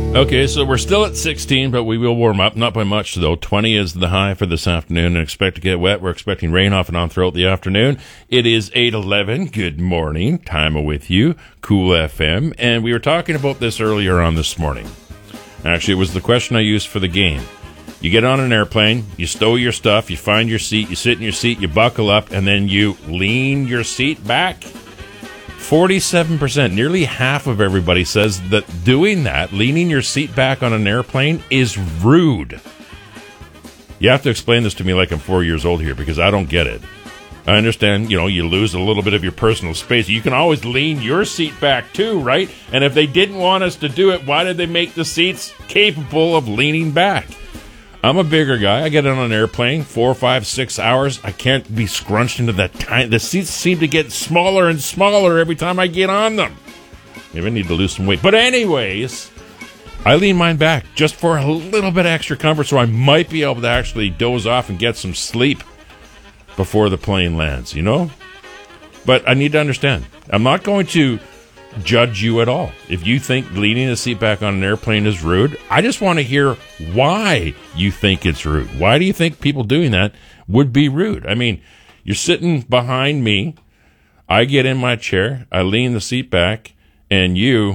Okay, so we're still at 16, but we will warm up. Not by much, though. 20 is the high for this afternoon, and expect to get wet. We're expecting rain off and on throughout the afternoon. It is 8:11. Good morning. Time with you. Cool FM. And we were talking about this earlier on this morning. Actually, it was the question I used for the game. You get on an airplane, you stow your stuff, you find your seat, you sit in your seat, you buckle up, and then you lean your seat back. 47%, nearly half of everybody says that doing that, leaning your seat back on an airplane, is rude. You have to explain this to me like I'm 4 years old here, because I don't get it. I understand, you lose a little bit of your personal space. You can always lean your seat back too, right? And if they didn't want us to do it, why did they make the seats capable of leaning back? I'm a bigger guy. I get on an airplane, 4, 5, 6 hours. I can't be scrunched into that tiny. The seats seem to get smaller and smaller every time I get on them. Maybe I need to lose some weight. But anyways, I lean mine back just for a little bit of extra comfort, so I might be able to actually doze off and get some sleep before the plane lands, But I need to understand. I'm not going to judge you at all. If you think leaning the seat back on an airplane is rude, I just want to hear why you think it's rude. Why do you think people doing that would be rude? I mean, you're sitting behind me, I get in my chair, I lean the seat back, and you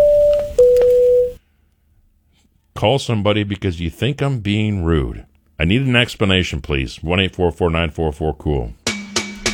call somebody because you think I'm being rude. I need an explanation, please. 1-844-944-COOL.